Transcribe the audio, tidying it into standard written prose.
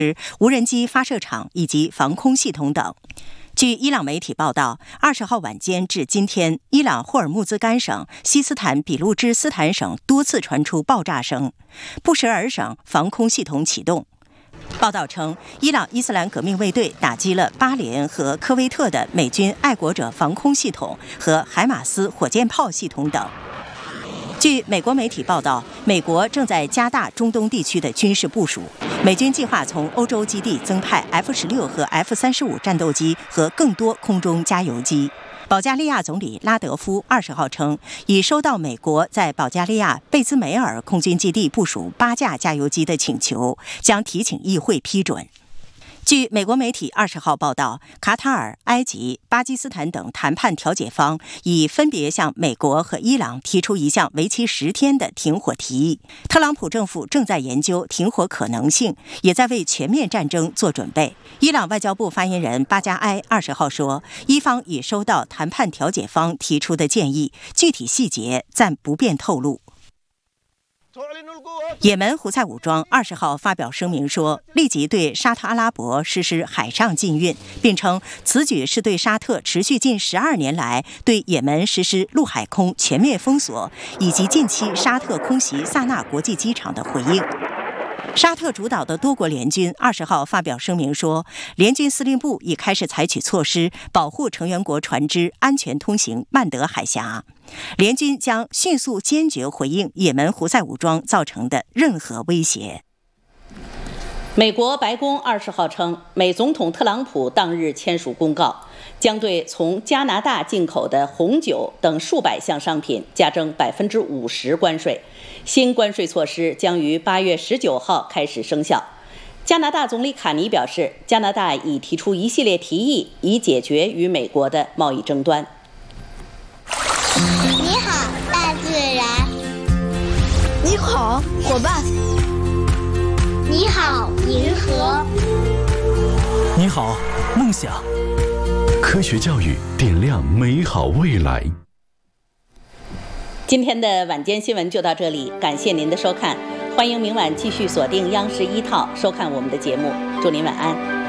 无人机发射场以及防空系统等。据伊朗媒体报道，20号晚间至今天，伊朗霍尔木兹干省、西斯坦比路支斯坦省多次传出爆炸声，布什尔省防空系统启动。报道称，伊朗伊斯兰革命卫队打击了巴林和科威特的美军爱国者防空系统和海马斯火箭炮系统等。据美国媒体报道，美国正在加大中东地区的军事部署。美军计划从欧洲基地增派 F-16和 F-35战斗机和更多空中加油机。保加利亚总理拉德夫20号称，已收到美国在保加利亚贝兹梅尔空军基地部署8架加油机的请求，将提请议会批准。据美国媒体20号报道，卡塔尔、埃及、巴基斯坦等谈判调解方已分别向美国和伊朗提出一项为期10天的停火提议。特朗普政府正在研究停火可能性，也在为全面战争做准备。伊朗外交部发言人巴加埃20号说，伊方已收到谈判调解方提出的建议，具体细节暂不便透露。也门胡塞武装20号发表声明说，立即对沙特阿拉伯实施海上禁运，并称此举是对沙特持续近12年来对也门实施陆海空全面封锁，以及近期沙特空袭萨那国际机场的回应。沙特主导的多国联军20号发表声明说，联军司令部已开始采取措施保护成员国船只安全通行曼德海峡。联军将迅速坚决回应也门胡塞武装造成的任何威胁。 美国白宫20号称，美总统特朗普当日签署公告，将对从加拿大进口的红酒等数百项商品加征50%关税。新关税措施将于8月19号开始生效。加拿大总理卡尼表示，加拿大已提出一系列提议，以解决与美国的贸易争端。 你好，大自然。 你好，伙伴。 你好，银河。 你好，梦想。 科学教育点亮美好未来。 今天的晚间新闻就到这里，感谢您的收看，欢迎明晚继续锁定央视1套收看我们的节目，祝您晚安。